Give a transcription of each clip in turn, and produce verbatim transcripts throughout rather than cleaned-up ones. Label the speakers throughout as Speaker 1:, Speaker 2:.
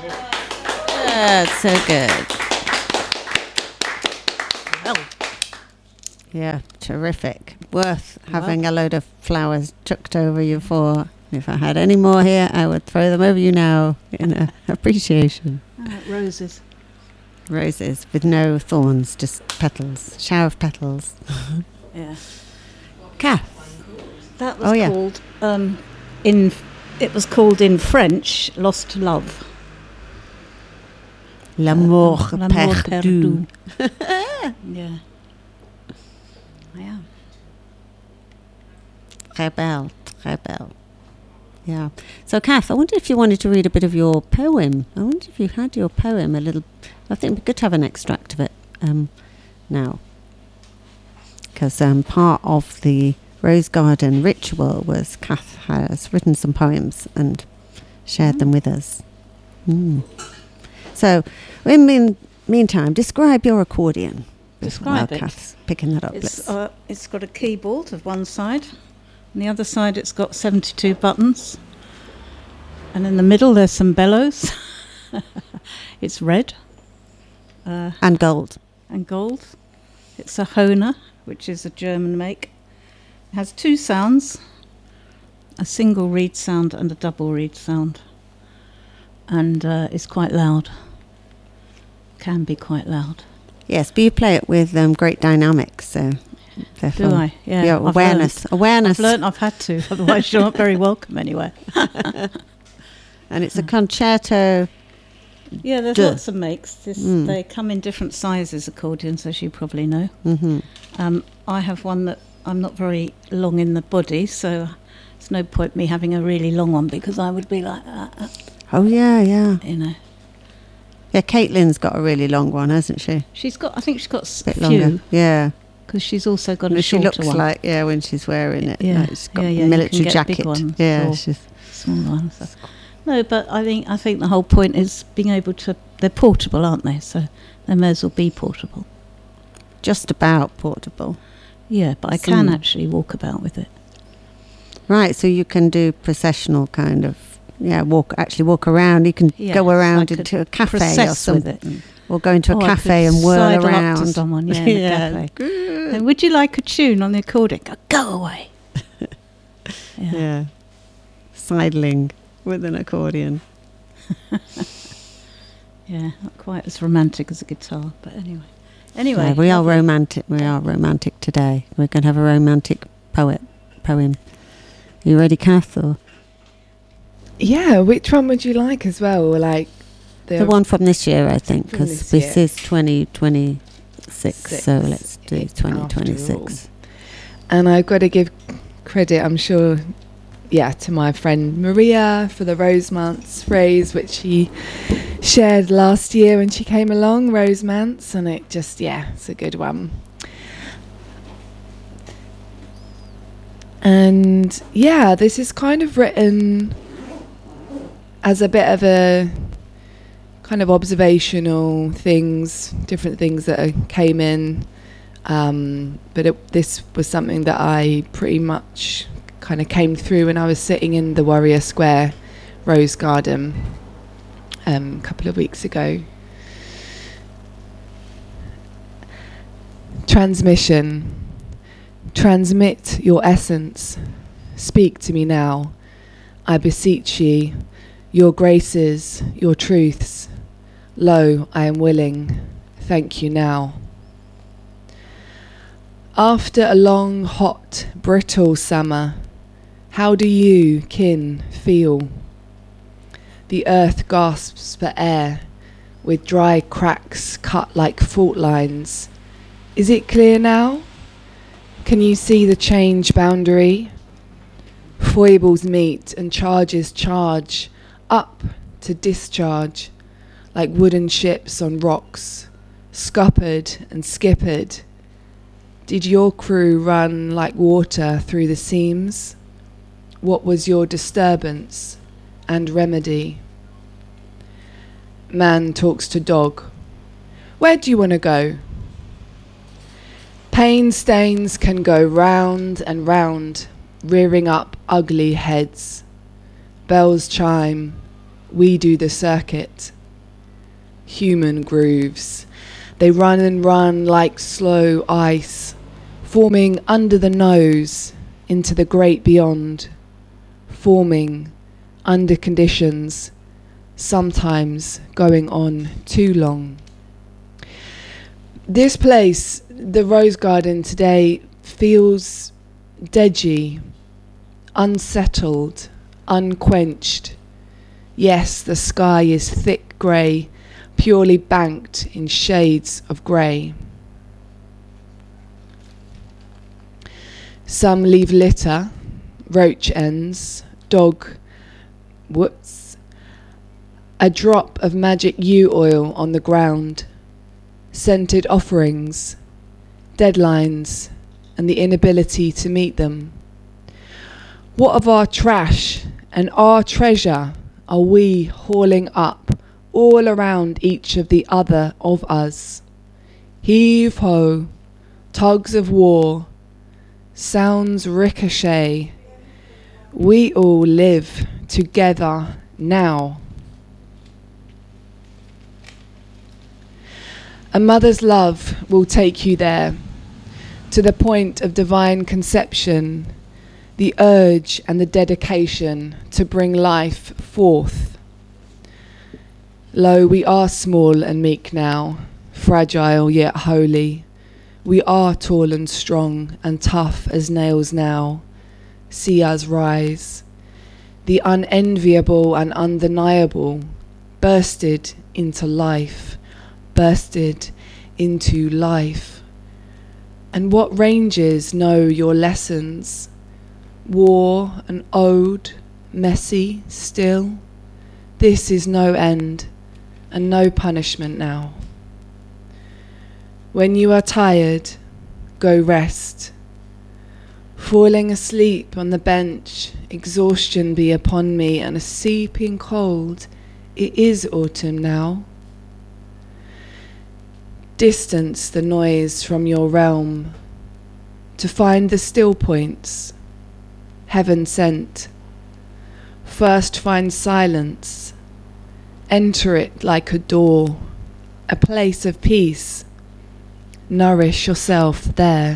Speaker 1: That's so good.
Speaker 2: Well.
Speaker 1: Yeah, terrific. Worth having a load of flowers chucked over you for. If I had any more here, I would throw them over you now in uh, appreciation.
Speaker 2: Oh, roses.
Speaker 1: Roses with no thorns, just petals. Shower of petals.
Speaker 2: Yeah.
Speaker 1: Kath.
Speaker 2: That was
Speaker 1: Oh, yeah.
Speaker 2: called, um, in, it was called in French, Lost Love.
Speaker 1: L'amour
Speaker 2: Uh, L'amour
Speaker 1: perdu.
Speaker 2: Yeah. Yeah.
Speaker 1: Très belle, très belle. Yeah. So, Kath, I wonder if you wanted to read a bit of your poem. I wonder if you had your poem a little. I think we could have an extract of it um, now. Because um, part of the Rose Garden ritual was Kath has written some poems and shared mm. them with us. Mm. So, in the meantime, describe your accordion.
Speaker 2: Describe
Speaker 1: While
Speaker 2: it.
Speaker 1: Kath's picking that up.
Speaker 2: It's, uh, it's got a keyboard of one side. On the other side, it's got seventy-two buttons. And in the middle, there's some bellows. It's red. Uh,
Speaker 1: and gold.
Speaker 2: And gold. It's a Hohner, which is a German make. It has two sounds, a single reed sound and a double reed sound. And uh, it's quite loud. Can be quite loud.
Speaker 1: Yes, but you play it with um, great dynamics, so...
Speaker 2: Do I? Yeah.
Speaker 1: Your
Speaker 2: I've
Speaker 1: awareness.
Speaker 2: learned.
Speaker 1: Awareness.
Speaker 2: I've learned I've had to, otherwise you're not very welcome anywhere.
Speaker 1: And it's a concerto.
Speaker 2: Yeah, there's
Speaker 1: Duh.
Speaker 2: lots of makes. This,
Speaker 1: Mm.
Speaker 2: They come in different sizes, accordions, as you probably know.
Speaker 1: Mm-hmm.
Speaker 2: Um, I have one that I'm not very long in the body, so there's no point me having a really long one because I would be like that.
Speaker 1: Oh, yeah, yeah.
Speaker 2: You know.
Speaker 1: Yeah, Caitlin's got a really long one, hasn't she?
Speaker 2: She's got, I think she's got
Speaker 1: A bit
Speaker 2: a few.
Speaker 1: longer. Yeah.
Speaker 2: Because she's also got a
Speaker 1: But she
Speaker 2: shorter
Speaker 1: looks
Speaker 2: one.
Speaker 1: like, yeah, when she's wearing it.
Speaker 2: Yeah,
Speaker 1: like she's got
Speaker 2: yeah, yeah,
Speaker 1: a
Speaker 2: you
Speaker 1: military
Speaker 2: can get
Speaker 1: jacket.
Speaker 2: big ones
Speaker 1: yeah,
Speaker 2: or
Speaker 1: she's...
Speaker 2: small ones. So. No, but I think I think the whole point is being able to. They're portable, aren't they? So they may as well be portable.
Speaker 1: Just about portable.
Speaker 2: Yeah, but I
Speaker 1: Some-
Speaker 2: can actually walk about with it.
Speaker 1: Right, so you can do processional kind of, yeah, walk, actually walk around. You can
Speaker 2: Yes,
Speaker 1: go
Speaker 2: I
Speaker 1: around
Speaker 2: could
Speaker 1: into a cafe or
Speaker 2: process with
Speaker 1: something.
Speaker 2: it. And
Speaker 1: Or go into a
Speaker 2: Oh, I
Speaker 1: cafe
Speaker 2: could
Speaker 1: and whirl
Speaker 2: sidle
Speaker 1: around.
Speaker 2: up to someone, yeah, in a cafe.
Speaker 1: Good.
Speaker 2: And would you like a tune on the accordion? Go, go away. Yeah.
Speaker 1: Yeah. Sidling with an accordion.
Speaker 2: Yeah, not quite as romantic as a guitar, but anyway. Anyway,
Speaker 1: Yeah, we are
Speaker 2: lovely.
Speaker 1: romantic. We are romantic today. We're going to have a romantic poet poem. You ready, Kath? Or
Speaker 3: Yeah, which one would you like as well? Or like the,
Speaker 1: the one from this year, I think,
Speaker 3: From
Speaker 1: because
Speaker 3: this
Speaker 1: this
Speaker 3: year.
Speaker 1: is twenty twenty-six.
Speaker 3: Six,
Speaker 1: So let's do
Speaker 3: after
Speaker 1: twenty twenty-six.
Speaker 3: And I've got to give credit, I'm sure, yeah, to my friend Maria for the Rosemance phrase, which she shared last year when she came along, Rosemance, and it just, yeah, it's a good one. And yeah, this is kind of written as a bit of a kind of observational things, different things that uh, came in. Um, but it, this was something that I pretty much kind of came through when I was sitting in the Warrior Square Rose Garden um, a couple of weeks ago. Transmission. Transmit your essence. Speak to me now. I beseech ye, your graces, your truths. Lo, I am willing. Thank you now. After a long, hot, brittle summer, how do you, kin, feel? The earth gasps for air, with dry cracks cut like fault lines. Is it clear now? Can you see the change boundary? Foibles meet and charges charge, up to discharge, like wooden ships on rocks, scuppered and skippered. Did your crew run like water through the seams? What was your disturbance and remedy? Man talks to dog. Where do you want to go? Pain stains can go round and round, rearing up ugly heads. Bells chime, we do the circuit. Human grooves. They run and run like slow ice, forming under the nose into the great beyond, forming under conditions, sometimes going on too long. This place, the Rose Garden today, feels deadgy, unsettled, unquenched. Yes, the sky is thick grey, purely banked in shades of grey. Some leave litter, roach ends, dog, whoops, a drop of magic yew oil on the ground, scented offerings, deadlines, and the inability to meet them. What of our trash and our treasure are we hauling up all around each of the other of us? Heave ho, tugs of war, sounds ricochet. We all live together now. A mother's love will take you there, to the point of divine conception, the urge and the dedication to bring life forth. Lo, we are small and meek now, fragile yet holy. We are tall and strong and tough as nails now. See us rise. The unenviable and undeniable bursted into life, bursted into life. And what ranges know your lessons? War and ode, messy still. This is no end and no punishment now. When you are tired, go rest. Falling asleep on the bench, exhaustion be upon me, and a seeping cold. It is autumn now. Distance the noise from your realm, to find the still points, heaven sent. First find silence, enter it like a door, a place of peace. Nourish yourself there.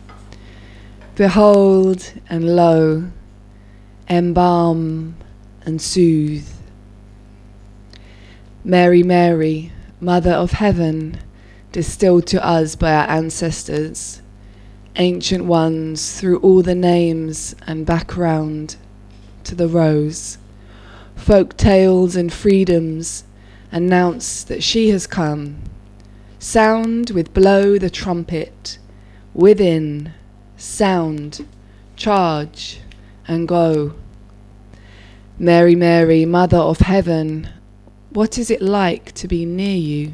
Speaker 3: Behold and lo, embalm and soothe. Mary, Mary, Mother of Heaven, distilled to us by our ancestors, ancient ones through all the names and background to the rose. Folk tales and freedoms announce that she has come. Sound with blow the trumpet, within sound, charge and go. Mary, Mary, Mother of Heaven, what is it like to be near you?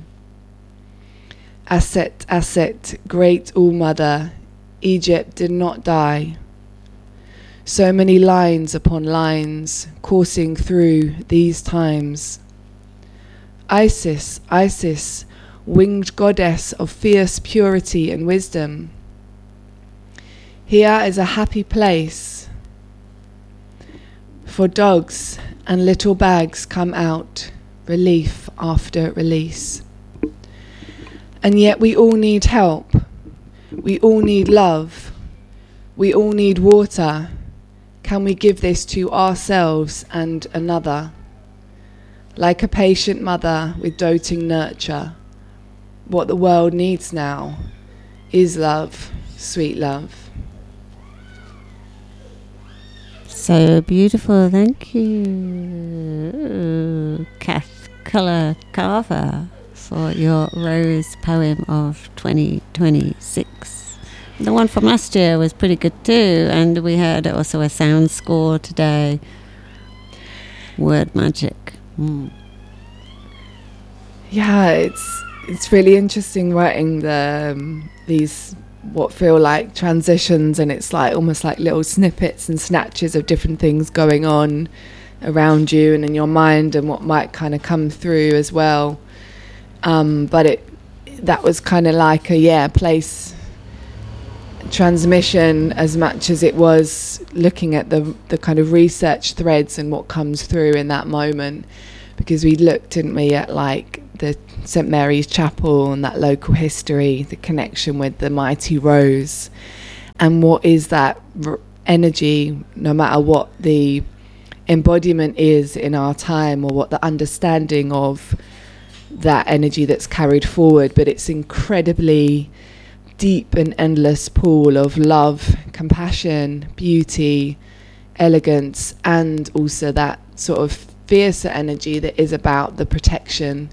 Speaker 3: Aset, Aset, great All-Mother, Egypt did not die. So many lines upon lines coursing through these times. Isis, Isis, winged goddess of fierce purity and wisdom. Here is a happy place, for dogs and little bags come out, relief after release. And yet we all need help. We all need love. We all need water. Can we give this to ourselves and another? Like a patient mother with doting nurture, what the world needs now is love, sweet love.
Speaker 1: So beautiful, thank you, Kath Colour Carver, for your Rose poem of twenty twenty-six. The one from last year was pretty good too, and we heard also a sound score today. Word magic. Mm.
Speaker 3: Yeah, it's it's really interesting writing the um, these what feel like transitions, and it's like almost like little snippets and snatches of different things going on around you and in your mind, and what might kind of come through as well. Um, but it that was kind of like a yeah place transmission as much as it was looking at the the kind of research threads and what comes through in that moment. because we looked, didn't we, at like the Saint Mary's Chapel and that local history, the connection with the mighty rose, and what is that r- energy, no matter what the embodiment is in our time or what the understanding of that energy that's carried forward, but it's incredibly deep and endless pool of love, compassion, beauty, elegance, and also that sort of fiercer energy that is about the protection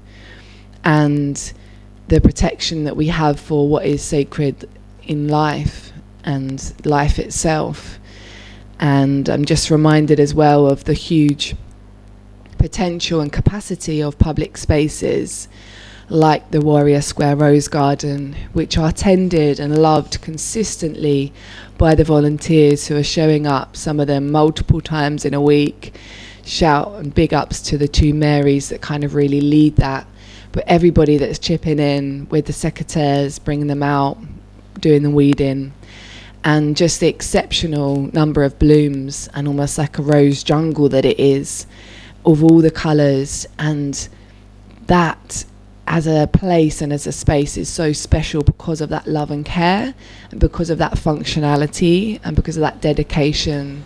Speaker 3: and the protection that we have for what is sacred in life and life itself. And I'm just reminded as well of the huge potential and capacity of public spaces like the Warrior Square Rose Garden, which are tended and loved consistently by the volunteers who are showing up, some of them multiple times in a week. Shout and big ups to the two Marys that kind of really lead that, but everybody that's chipping in with the secretaires, bringing them out, doing the weeding, and just the exceptional number of blooms and almost like a rose jungle that it is, of all the colours. And that as a place and as a space is so special because of that love and care, and because of that functionality, and because of that dedication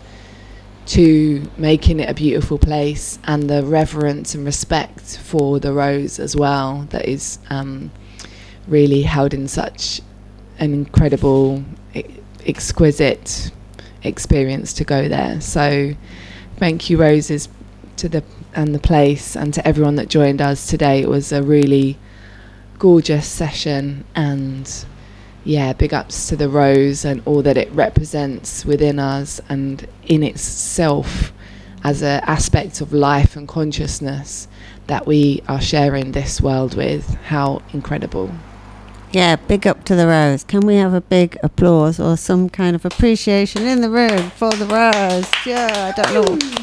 Speaker 3: to making it a beautiful place, and the reverence and respect for the rose as well, that is um, really held in such an incredible, e- exquisite experience to go there. So thank you, Roses, to the and the place, and to everyone that joined us today. It was a really gorgeous session, and yeah, big ups to the rose and all that it represents within us and in itself as an aspect of life and consciousness that we are sharing this world with. How incredible.
Speaker 1: Yeah, big up to the rose. Can we have a big applause or some kind of appreciation in the room for the rose? Yeah, I don't know.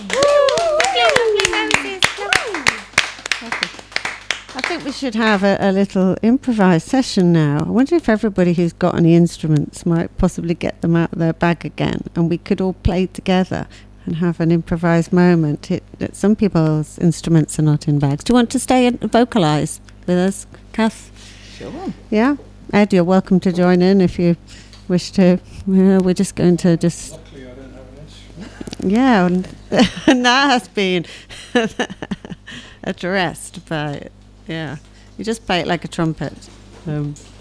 Speaker 1: I think we should have a, a little improvised session now. I wonder if everybody who's got any instruments might possibly get them out of their bag again, and we could all play together and have an improvised moment. It, it, some people's instruments are not in bags. Do you want to stay and vocalise with us, Kath?
Speaker 3: Sure.
Speaker 1: Yeah? Ed, you're welcome to join in if you wish to. Yeah, we're just going to just...
Speaker 4: Luckily I don't have an instrument.
Speaker 1: Yeah, and, and that has been addressed by... Yeah, you just play it like a trumpet. Um,